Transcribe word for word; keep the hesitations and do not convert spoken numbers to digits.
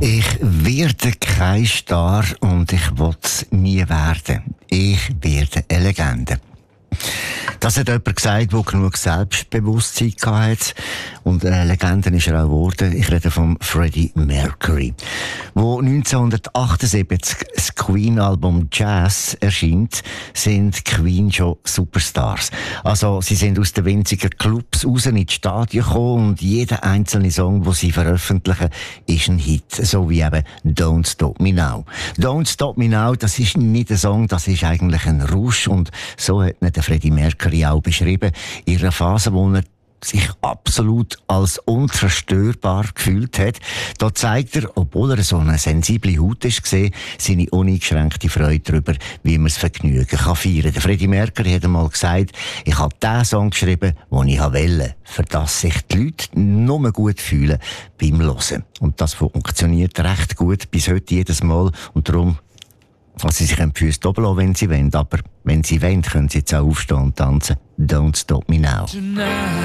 Ich werde kein Star und ich will es nie werden. Ich werde eine Legende. Das hat jemand gesagt, der genug Selbstbewusstsein hatte. Und eine Legende ist er auch geworden. Ich rede von Freddie Mercury. Wo neunzehnhundertachtundsiebzig das Queen-Album Jazz erscheint, sind Queen schon Superstars. Also, sie sind aus den winzigen Clubs raus in die Stadien gekommen und jeder einzelne Song, den sie veröffentlichen, ist ein Hit. So wie eben Don't Stop Me Now. Don't Stop Me Now, das ist nicht ein Song, das ist eigentlich ein Rausch. Und so hat ihn der Freddie Mercury auch beschrieben. In einer Phase, wo er sich absolut als unzerstörbar gefühlt hat. Da zeigt er, obwohl er so eine sensible Haut ist, gesehen, seine uneingeschränkte Freude darüber, wie man das Vergnügen kann feiern kann. Der Freddie Mercury hat einmal gesagt, ich habe den Song geschrieben, den ich wollte, für das sich die Leute nur gut fühlen beim Hören. Und das funktioniert recht gut bis heute jedes Mal. Und darum, also sie sich die Füße oben lassen, wenn sie wollen, aber wenn sie wollen, können sie jetzt auch aufstehen und tanzen. Don't Stop Me Now.